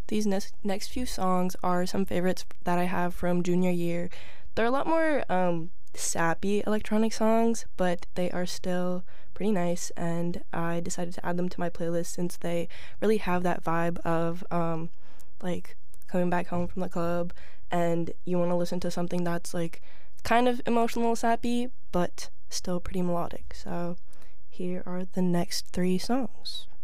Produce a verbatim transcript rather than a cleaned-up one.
these next next few songs are some favorites that I have from junior year. They're a lot more um, sappy electronic songs, but they are still pretty nice, and I decided to add them to my playlist since they really have that vibe of um, like coming back home from the club, and you want to listen to something that's like kind of emotional, sappy, but still pretty melodic. So here are the next three songs.